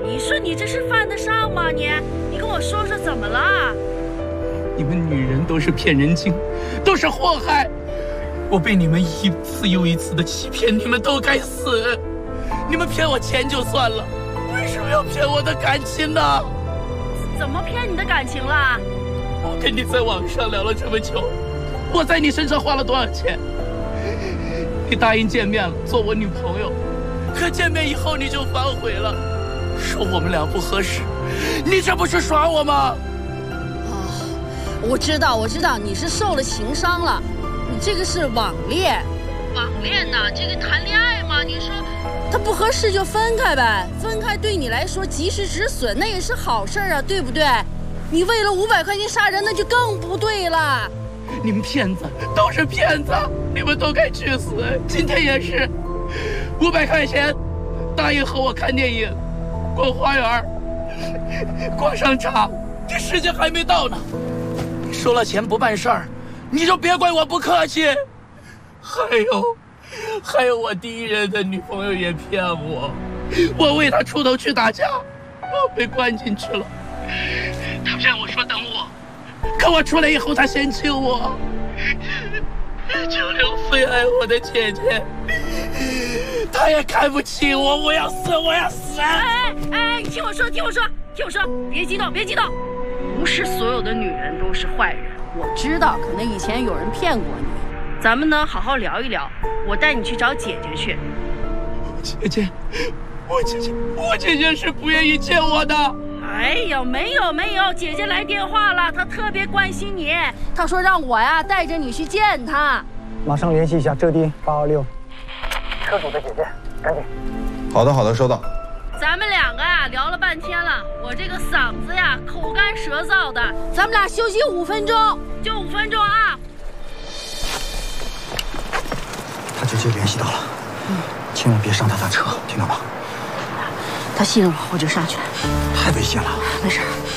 你说你这是犯得上吗？你跟我说说怎么了？ 你们女人都是骗人精，都是祸害。我被你们一次又一次的欺骗，你们都该死。你们骗我钱就算了，为什么要骗我的感情呢？ 怎么骗你的感情了？ 我跟你在网上聊了这么久，我在你身上花了多少钱？你答应见面了，做我女朋友，可见面以后你就反悔了，说我们俩不合适，你这不是耍我吗？ 我知道，你是受了情伤了，你这个是网恋。网恋呢？这个谈恋爱嘛，你说他不合适就分开呗，分开对你来说及时止损，那也是好事啊，对不对？你为了500块钱杀人，那就更不对了。 你们骗子都是骗子，你们都该去死！今天也是，500块钱，答应和我看电影，逛花园，逛商场，这时间还没到呢。你收了钱不办事儿，你就别怪我不客气。还有我第一任的女朋友也骗我，我为她出头去打架，我被关进去了。她骗我说等我，可我出来以后她嫌弃我，就连最爱我的姐姐，她也看不起我，我要死！ 哎，你听我说，别激动，不是所有的女人都是坏人，我知道可能以前有人骗过你。咱们呢，好好聊一聊。我带你去找姐姐去。 我姐姐是不愿意见我的。 哎呀，没有，姐姐来电话了，她特别关心你，她说让我呀带着你去见她。 马上联系一下浙地826车主的姐姐，赶紧。 好的，收到。 咱们两个呀聊了半天了，我这个嗓子呀口干舌燥的，咱们俩休息5分钟，就5分钟啊。 他姐姐联系到了，千万别上他的车，听到吗？ 他信了我就上去， 太危险了。 没事。